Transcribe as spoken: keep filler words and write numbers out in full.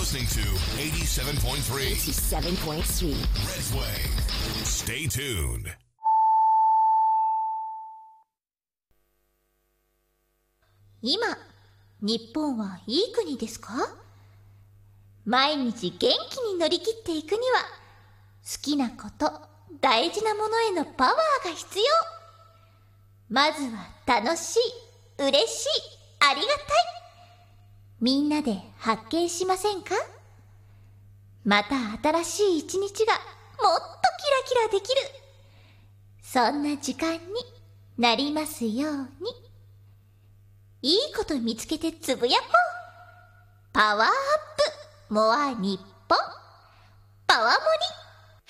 listening to eighty-seven point three eighty-seven point three Red's Way. Stay tuned. 今、日本はいい国ですか？毎日元気に乗り切っていくには、好きなこと、大事なものへのパワーが必要。まずは楽しい、嬉しい、ありがたい。みんなで発見しませんか？また新しい一日がもっとキラキラできる。そんな時間になりますように。いいこと見つけてつぶやこう。パワーアップモア日本。パワモリ。